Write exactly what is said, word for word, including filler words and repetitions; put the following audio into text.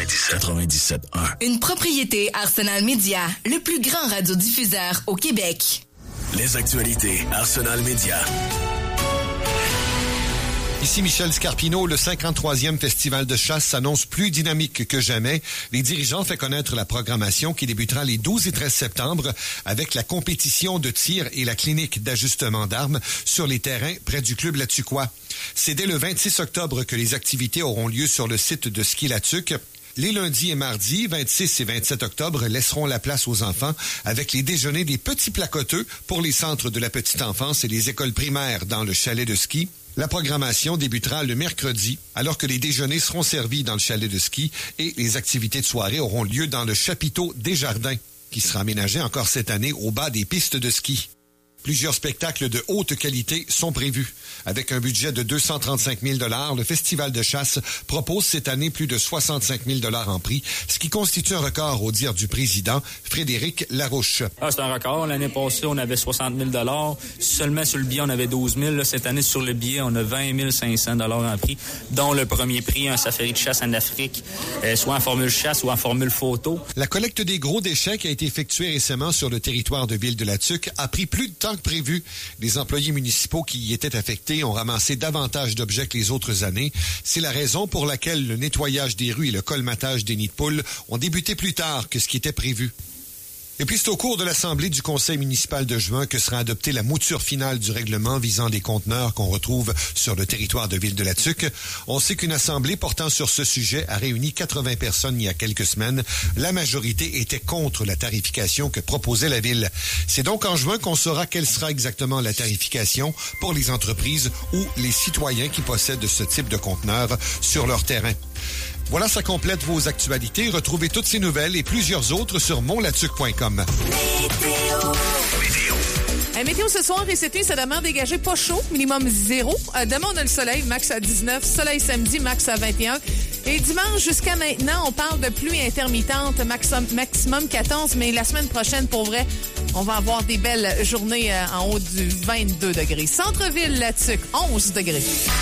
quatre-vingt-dix-sept quatre-vingt-dix-sept un. Une propriété Arsenal Media, le plus grand radiodiffuseur au Québec. Les actualités Arsenal Media. Ici Michel Scarpino, le cinquante-troisième Festival de chasse s'annonce plus dynamique que jamais. Les dirigeants font connaître la programmation qui débutera les douze et treize septembre avec la compétition de tir et la clinique d'ajustement d'armes sur les terrains près du club Latuquois. C'est dès le vingt-six octobre que les activités auront lieu sur le site de ski Latuc. Les lundis et mardis, vingt-six et vingt-sept octobre, laisseront la place aux enfants avec les déjeuners des petits placoteux pour les centres de la petite enfance et les écoles primaires dans le chalet de ski. La programmation débutera le mercredi, alors que les déjeuners seront servis dans le chalet de ski et les activités de soirée auront lieu dans le chapiteau des Jardins, qui sera aménagé encore cette année au bas des pistes de ski. Plusieurs spectacles de haute qualité sont prévus. Avec un budget de deux cent trente-cinq mille dollars, le Festival de chasse propose cette année plus de soixante-cinq mille dollars en prix, ce qui constitue un record au dire du président Frédéric Larouche. Ah, c'est un record. L'année passée, on avait soixante mille dollars. Seulement sur le billet, on avait douze mille. Là, cette année, sur le billet, on a vingt mille cinq cents dollars en prix, dont le premier prix, un safari de chasse en Afrique, euh, soit en formule chasse ou en formule photo. La collecte des gros déchets qui a été effectuée récemment sur le territoire de Ville-de-la-Tuque a pris plus de temps que prévu. Les employés municipaux qui y étaient affectés ont ramassé davantage d'objets que les autres années. C'est la raison pour laquelle le nettoyage des rues et le colmatage des nids de poules ont débuté plus tard que ce qui était prévu. Et puis c'est au cours de l'Assemblée du Conseil municipal de juin que sera adoptée la mouture finale du règlement visant les conteneurs qu'on retrouve sur le territoire de Ville-de-la-Tuque. On sait qu'une assemblée portant sur ce sujet a réuni quatre-vingts personnes il y a quelques semaines. La majorité était contre la tarification que proposait la Ville. C'est donc en juin qu'on saura quelle sera exactement la tarification pour les entreprises ou les citoyens qui possèdent ce type de conteneurs sur leur terrain. Voilà, ça complète vos actualités. Retrouvez toutes ces nouvelles et plusieurs autres sur monlatuc point com. Météo. Météo. La météo ce soir et cette nuit, ça demeure dégagé pas chaud, minimum zéro. Euh, demain, on a le soleil, max à dix-neuf. Soleil samedi, max à vingt et un. Et dimanche, jusqu'à maintenant, on parle de pluie intermittente, maximum, maximum quatorze. Mais la semaine prochaine, pour vrai, on va avoir des belles journées euh, en haut du vingt-deux degrés. Centre-ville, Latuc, onze degrés.